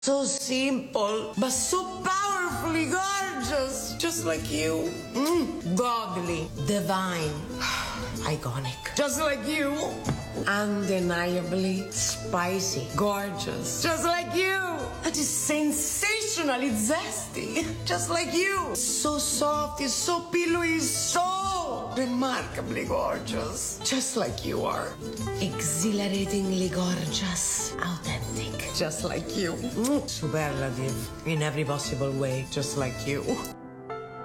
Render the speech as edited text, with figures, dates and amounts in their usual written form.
So simple, but so powerfully gorgeous. Just like you. Godly, divine, iconic. Just like you. Undeniably spicy, gorgeous. Just like you. It is sensationally zesty. Just like you. So soft, it's so pillowy, so remarkably gorgeous. Just like you are. Exhilaratingly gorgeous. Authentic. Just like you. Superlative in every possible way. Just like you.